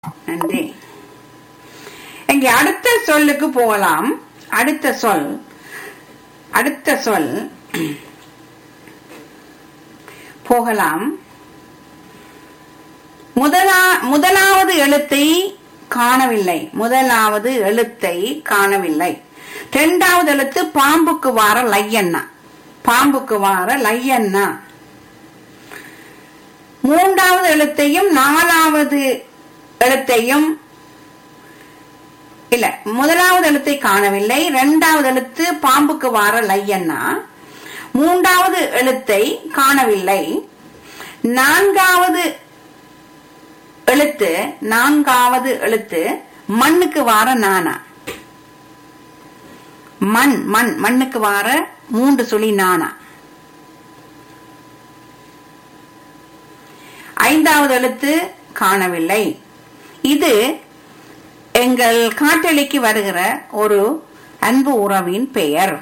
நன்றி. இங்க அடுத்த சொல்லுக்கு போகலாம். அடுத்த சொல் போகலாம். முதலாவது எழுத்தை காணவில்லை. இரண்டாவது எழுத்து பாம்புக்கு வார லையண்ணா. மூன்றாவது எழுத்தையும் நாலாவது எழுத்தையும் இல்ல, முதலாவது எழுத்தை காணவில்லை. இரண்டாவது எழுத்து பாம்புக்கு வார லையண்ணா. மூன்றாவது எழுத்தை காணவில்லை. நான்காவது எழுத்து மண்ணுக்கு வார நானா. மண்ணுக்கு வார 3 சுழி நானா. ஐந்தாவது எழுத்து காணவில்லை. இது எங்கள் காட்டளிக்கு வருகிற ஒரு அன்பு உறவின் பெயர்.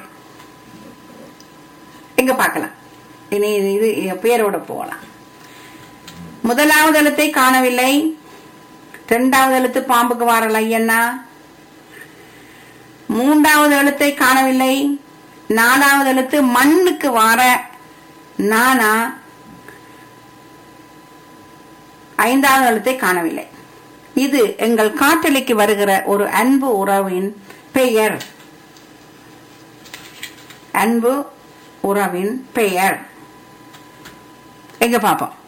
எங்க பார்க்கலாம். இனி இது பெயரோட போகலாம். முதலாவது எழுத்தை காணவில்லை. இரண்டாவது எழுத்து பாம்புக்கு வார லையண்ணா. மூன்றாவது எழுத்தை காணவில்லை. நாலாவது எழுத்து மண்ணுக்கு வார நானா. ஐந்தாவது எழுத்தை காணவில்லை. இது எங்கள் காட்டளிக்கு வருகிற ஒரு அன்பு உறவின் பெயர். எங்க பாப்போம்.